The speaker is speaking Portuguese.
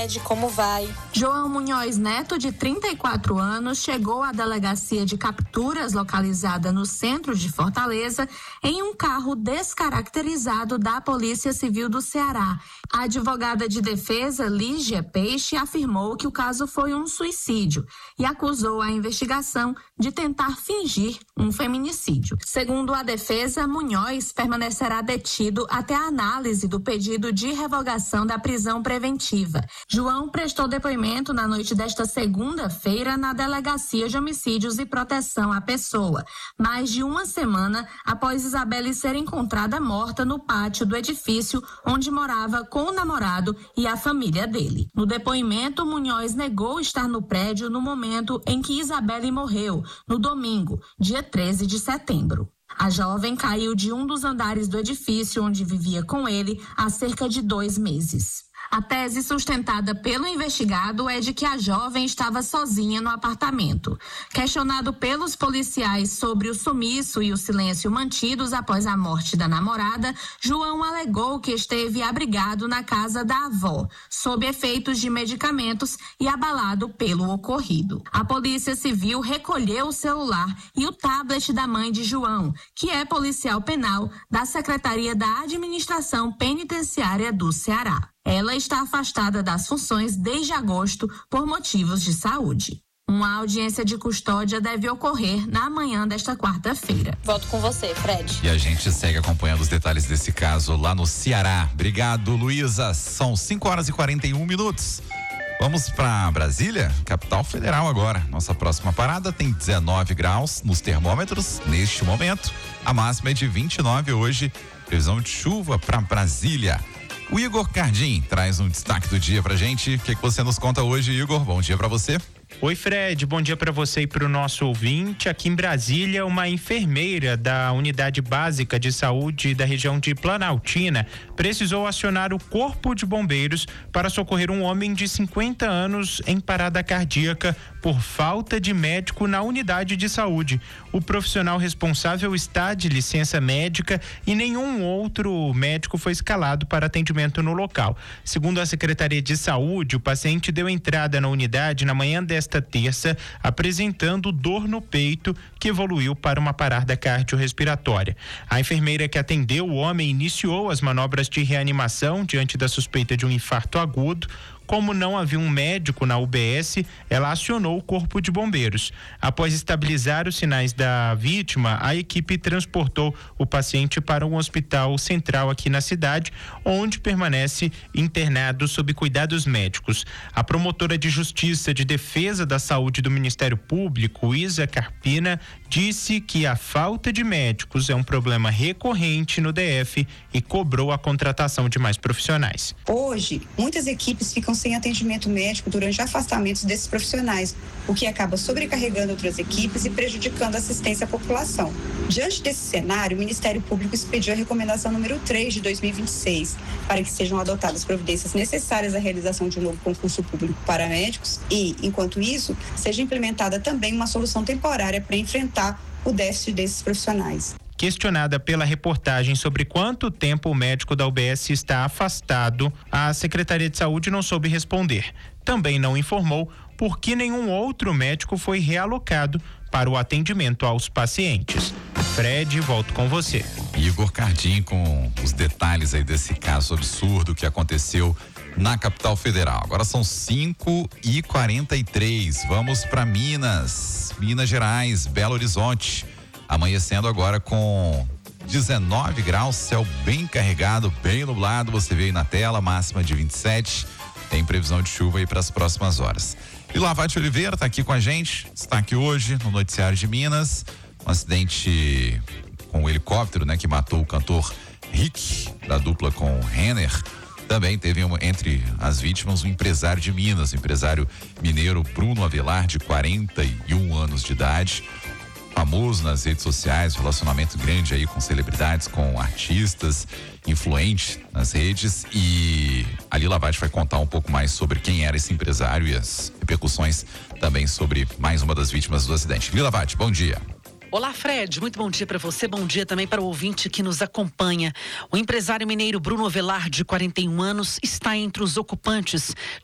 Fred, como vai? João Munhoz Neto, de 34 anos, chegou à delegacia de capturas localizada no centro de Fortaleza em um carro descaracterizado da Polícia Civil do Ceará. A advogada de defesa, Lígia Peixe, afirmou que o caso foi um suicídio e acusou a investigação de tentar fingir um feminicídio. Segundo a defesa, Munhoz permanecerá detido até a análise do pedido de revogação da prisão preventiva. João prestou depoimento na noite desta segunda-feira na Delegacia de Homicídios e Proteção à Pessoa, mais de uma semana após Isabelle ser encontrada morta no pátio do edifício onde morava com o namorado e a família dele. No depoimento, Munhoz negou estar no prédio no momento em que Isabelle morreu, no domingo, dia 13 de setembro. A jovem caiu de um dos andares do edifício onde vivia com ele há cerca de 2 meses. A tese sustentada pelo investigado é de que a jovem estava sozinha no apartamento. Questionado pelos policiais sobre o sumiço e o silêncio mantidos após a morte da namorada, João alegou que esteve abrigado na casa da avó, sob efeitos de medicamentos e abalado pelo ocorrido. A Polícia Civil recolheu o celular e o tablet da mãe de João, que é policial penal da Secretaria da Administração Penitenciária do Ceará. Ela está afastada das funções desde agosto por motivos de saúde. Uma audiência de custódia deve ocorrer na manhã desta quarta-feira. Volto com você, Fred. E a gente segue acompanhando os detalhes desse caso lá no Ceará. Obrigado, Luísa. São 5h41. Vamos para Brasília, capital federal agora. Nossa próxima parada tem 19 graus nos termômetros neste momento. A máxima é de 29 hoje. Previsão de chuva para Brasília. O Igor Cardim traz um destaque do dia pra gente. O que você nos conta hoje, Igor? Bom dia pra você. Oi, Fred, bom dia para você e para o nosso ouvinte. Aqui em Brasília, uma enfermeira da Unidade Básica de Saúde da região de Planaltina precisou acionar o Corpo de Bombeiros para socorrer um homem de 50 anos em parada cardíaca por falta de médico na unidade de saúde. O profissional responsável está de licença médica e nenhum outro médico foi escalado para atendimento no local. Segundo a Secretaria de Saúde, o paciente deu entrada na unidade na manhã desta terça, apresentando dor no peito que evoluiu para uma parada cardiorrespiratória. A enfermeira que atendeu o homem iniciou as manobras de reanimação diante da suspeita de um infarto agudo. Como não havia um médico na UBS, ela acionou o Corpo de Bombeiros. Após estabilizar os sinais da vítima, a equipe transportou o paciente para um hospital central aqui na cidade, onde permanece internado sob cuidados médicos. A promotora de Justiça de Defesa da Saúde do Ministério Público, Isa Carpina, disse que a falta de médicos é um problema recorrente no DF e cobrou a contratação de mais profissionais. Hoje, muitas equipes ficam sem atendimento médico durante afastamentos desses profissionais, o que acaba sobrecarregando outras equipes e prejudicando a assistência à população. Diante desse cenário, o Ministério Público expediu a recomendação número 3 de 2026 para que sejam adotadas providências necessárias à realização de um novo concurso público para médicos e, enquanto isso, seja implementada também uma solução temporária para enfrentar o déficit desses profissionais. Questionada pela reportagem sobre quanto tempo o médico da UBS está afastado, a Secretaria de Saúde não soube responder. Também não informou por que nenhum outro médico foi realocado para o atendimento aos pacientes. Fred, volto com você. Igor Cardim com os detalhes aí desse caso absurdo que aconteceu na capital federal. Agora são 5h43. Vamos para Minas Gerais, Belo Horizonte. Amanhecendo agora com 19 graus, céu bem carregado, bem nublado. Você vê aí na tela, máxima de 27. Tem previsão de chuva aí para as próximas horas. E Lavate Oliveira está aqui com a gente. Está aqui hoje no Noticiário de Minas. Um acidente com um helicóptero, né, que matou o cantor Rick, da dupla com Renner. Também teve entre as vítimas um empresário de Minas, o empresário mineiro Bruno Avelar, de 41 anos de idade. Famoso nas redes sociais, relacionamento grande aí com celebridades, com artistas, influente nas redes. E a Lila Vaz vai contar um pouco mais sobre quem era esse empresário e as repercussões também sobre mais uma das vítimas do acidente. Lila Vaz, bom dia. Olá, Fred, muito bom dia para você, bom dia também para o ouvinte que nos acompanha. O empresário mineiro Bruno Avelar, de 41 anos, está entre os ocupantes